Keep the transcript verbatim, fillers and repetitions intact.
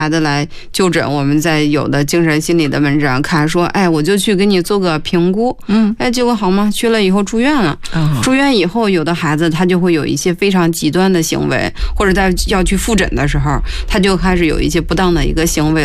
孩子来就诊，我们在有的精神心理的门诊上看，说，哎，我就去给你做个评估，嗯，哎，结果好吗？去了以后住院了，哦、住院以后，有的孩子他就会有一些非常极端的行为，或者在要去复诊的时候，他就开始有一些不当的一个行为。